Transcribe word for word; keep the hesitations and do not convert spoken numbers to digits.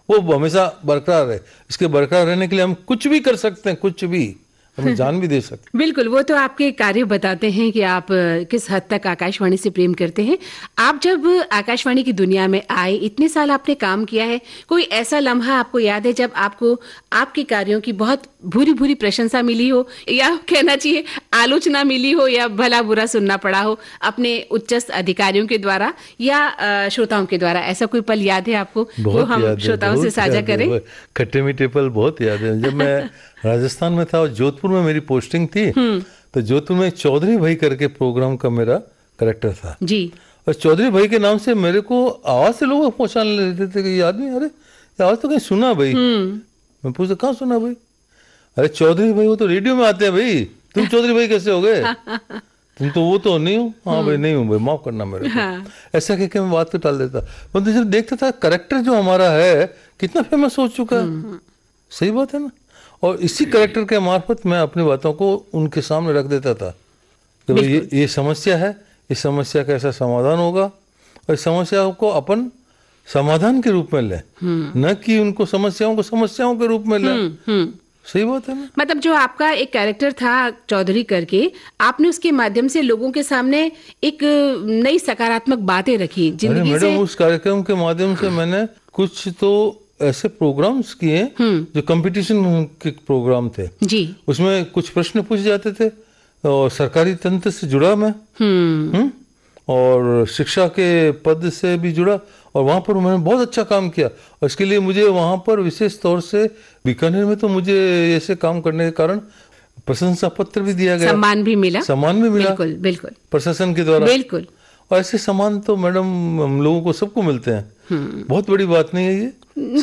वो हमेशा बरकरार रहे। इसके बरकरार रहने के लिए हम कुछ भी कर सकते हैं, कुछ भी, हमें जान भी दे सकते। बिल्कुल, वो तो आपके कार्य बताते हैं कि आप किस हद तक आकाशवाणी से प्रेम करते हैं। आप जब आकाशवाणी की दुनिया में आए, इतने साल आपने काम किया है, कोई ऐसा लम्हा आपको याद है जब आपको आपके कार्यों की बहुत भूरी भूरी प्रशंसा मिली हो, या कहना चाहिए आलोचना मिली हो, या भला बुरा सुनना पड़ा हो अपने उच्चस्थ अधिकारियों के द्वारा या श्रोताओं के द्वारा? ऐसा कोई पल याद है आपको वो हम श्रोताओं से साझा करें? खट्टे मीठे पल बहुत याद है। जब मैं राजस्थान में था और जोधपुर में मेरी पोस्टिंग थी, तो जोधपुर में चौधरी भाई करके प्रोग्राम का मेरा करेक्टर था जी। और चौधरी भाई के नाम से मेरे को आवाज से लोग पहचान लेते थे कि ये आदमी, अरे ये आवाज तो कहीं सुना भाई। मैं पूछता कहाँ सुना भाई? अरे चौधरी भाई वो तो रेडियो में आते हैं भाई, तुम चौधरी भाई कैसे हो गए? तुम तो वो तो नहीं हो। हाँ भाई नहीं हूँ भाई, माफ करना मेरे को। हाँ। ऐसा कह के मैं बात को टाल देता। परंतु जब देखता था करेक्टर जो हमारा है कितना फेमस हो चुका है। सही बात है ना। और इसी करेक्टर के मार्फत मैं अपनी बातों को उनके सामने रख देता था कि भाई ये ये समस्या है, इस समस्या का ऐसा समाधान होगा, और इस समस्या को अपन समाधान के रूप में लें, न कि उनको समस्याओं को समस्याओं के रूप में लें। सही बात है ना। मतलब जो आपका एक कैरेक्टर था चौधरी करके, आपने उसके माध्यम से लोगों के सामने एक नई सकारात्मक बातें रखी जिंदगी से। मैडम उस कार्यक्रम के माध्यम से मैंने कुछ तो ऐसे प्रोग्राम्स किए जो कंपटीशन के प्रोग्राम थे जी। उसमें कुछ प्रश्न पूछे जाते थे और सरकारी तंत्र से जुड़ा मैं, हम्म और शिक्षा के पद से भी जुड़ा, और वहाँ पर मैंने बहुत अच्छा काम किया। और इसके लिए मुझे वहाँ पर विशेष तौर से बीकानेर में तो मुझे ऐसे काम करने के कारण प्रशंसा पत्र भी दिया गया, सम्मान भी मिला। सम्मान भी मिला, बिल्कुल बिल्कुल, प्रशासन के द्वारा। बिल्कुल। और ऐसे सम्मान तो मैडम हम लोगों को सबको मिलते हैं, बहुत बड़ी बात नहीं है ये।